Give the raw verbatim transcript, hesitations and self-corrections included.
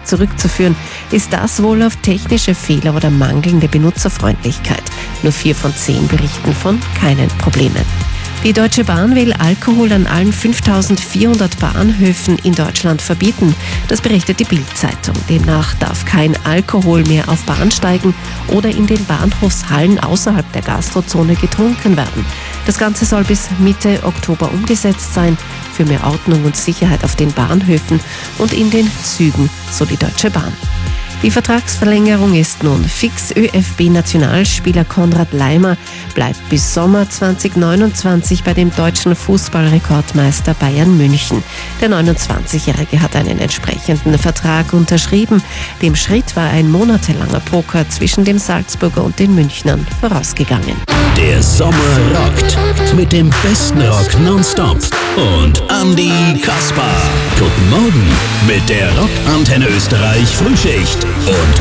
zurückzuführen, ist das wohl auf technische Fehler oder mangelnde Benutzerfreundlichkeit. Nur vier von zehn berichten von keinen Problemen. Die Deutsche Bahn will Alkohol an allen fünftausendvierhundert Bahnhöfen in Deutschland verbieten. Das berichtet die Bild-Zeitung. Demnach darf kein Alkohol mehr auf Bahnsteigen oder in den Bahnhofshallen außerhalb der Gastrozone getrunken werden. Das Ganze soll bis Mitte Oktober umgesetzt sein, für mehr Ordnung und Sicherheit auf den Bahnhöfen und in den Zügen, so die Deutsche Bahn. Die Vertragsverlängerung ist nun fix. ÖFB-Nationalspieler Konrad Laimer bleibt bis Sommer zweitausendneunundzwanzig bei dem deutschen Fußballrekordmeister Bayern München. Der neunundzwanzigjährige hat einen entsprechenden Vertrag unterschrieben. Dem Schritt war ein monatelanger Poker zwischen dem Salzburger und den Münchnern vorausgegangen. Der Sommer rockt mit dem besten Rock nonstop und Andi Kaspar. Guten Morgen mit der Rockantenne Österreich Frühschicht und